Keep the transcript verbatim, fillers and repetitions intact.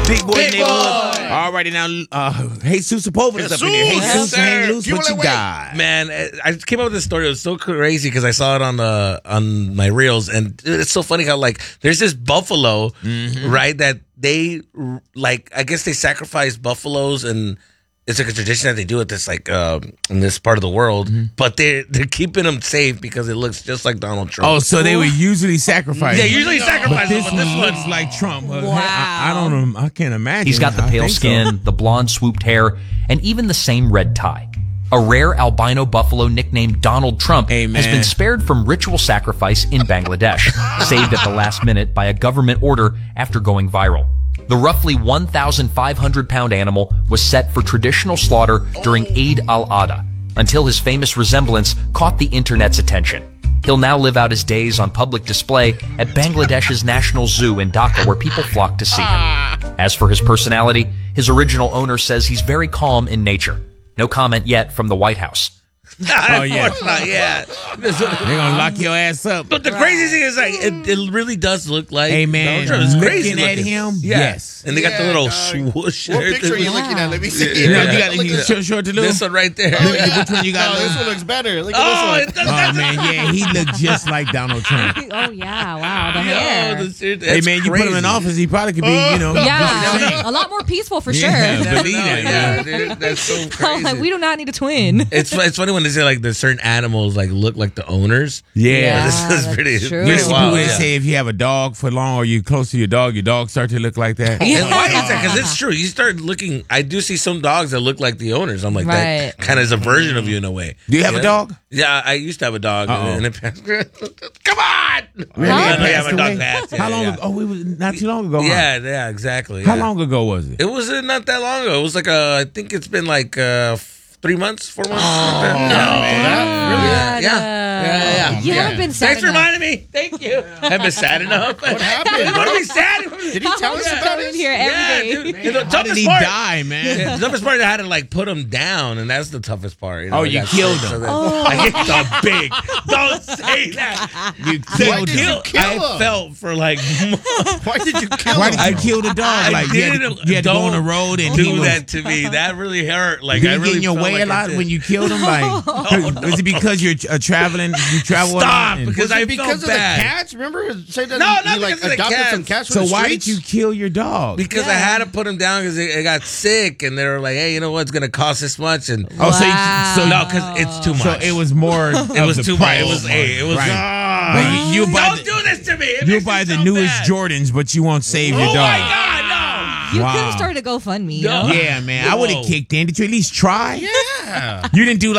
Big boy Big neighborhood. boy. All righty now, uh, Jesus Sepulveda's up in there. Jesus, Jesus, sir. hang loose, Give what it you away. got? Man, I came up with this story. It was so crazy because I saw it on the on my reels, and dude, it's so funny how like there's this buffalo, Mm-hmm. right? That they like. I guess they sacrifice buffaloes, and it's like a tradition that they do it this like um, in this part of the world. Mm-hmm. But they they're keeping them safe because it looks just like Donald Trump. Oh, so they would usually sacrifice. Yeah, usually But sacrifice. this But one this looks one's like Trump. Uh, Wow. I, I don't know. I can't imagine. He's got the I pale think so. skin, the blonde swooped hair, and even the same red tie. A rare albino buffalo nicknamed Donald Trump Hey, has man. been spared from ritual sacrifice in Bangladesh, saved at the last minute by a government order after going viral. The roughly one thousand five hundred pound animal was set for traditional slaughter during Eid al-Adha, until his famous resemblance caught the internet's attention. He'll now live out his days on public display at Bangladesh's National Zoo in Dhaka, where people flock to see him. As for his personality, his original owner says he's very calm in nature. No comment yet from the White House. oh yeah. not, yeah. They're gonna lock your ass up. But the crazy thing is, like, it, it really does look like. Hey, man, Donald Trump. It's crazy looking at looking. him, Yeah. yes. And they got the Yeah, little dog. swoosh. What picture are you Yeah. looking at? Let me see. You know, you got Look you at show, show it to Lou. This one right there. Oh, yeah. Which one you got, No, Lou? this one looks better. Look Oh, at it this does. Oh man, yeah, he looked just like Donald Trump. Oh yeah, wow, the Yo, hair. this shit- Hey that's man, you put him in crazy. office, he probably could be, you know, just the Yeah, same. a lot more peaceful for sure. Yeah, Yeah, believe no, that, yeah, man. dude, that's so I'm crazy. like, we do not need a twin. it's it's funny when they say like the certain animals like look like the owners. Yeah. This is that's pretty- true. pretty You see wild, people that yeah. say if you have a dog for long or you close to your dog, your dog start to look like that. And why is that? Because it's true. You start looking. I do see some dogs that look like the owners. I'm like, Right. that kind of is a version of you in a way. Do you have a Yeah. dog? Yeah, I used to have a dog. Uh-oh. And it passed. Come on! Really? Yeah, It no, yeah, passed my dog away? passed. Yeah, How long yeah. ago? Oh, it was not too long ago. huh? Yeah, yeah, exactly. How yeah. long ago was it? It was uh, not that long ago. It was like uh, I think it's been like uh, f- three months, four months. Oh, like that. Yeah, Yeah, yeah, yeah. You yeah. haven't been sad Thanks for enough. reminding me. Thank you. I haven't been sad enough. What happened? What are we sad? Did he tell us I'm about coming it? here Yeah, every day. dude. And the How did toughest he part, die, man? Yeah, the toughest part, I had to like put him down, and that's the toughest part. know? Oh, I you got killed sick, him. then- Oh. I hit the big. Don't say that. You The killed did him. you kill I him? felt for like months. Why did you kill Why him? did you kill the dog? I Like you had, to, didn't- you had to go on the don't road and he do was, that to me. That really hurt. Like Did I he really get in your felt way like a lot I did. when you killed him? Like, was it because you're uh, traveling? You travel a lot. Stop, and- because Was it I because felt of bad. the cats? Remember, say that No, he, not he like because of the adopted cats. some cats. so from the why did streets? you kill your dog? Because I Yeah. had to put him down because it, it got sick, and they were like, "Hey, you know what? It's gonna cost this much." And Oh, so you- Wow. so no, because it's too much. So it was more. It was too much. It was. Hey, it was. Right. Ah. But you, you buy Don't the, do this to me. It you makes buy me the so newest bad. Jordans, but you won't save your Oh dog. my God, You Wow. could have started a GoFundMe. You No. know? Yeah, man. I would have Whoa. kicked in. Did you at least try? no! Yeah. You didn't do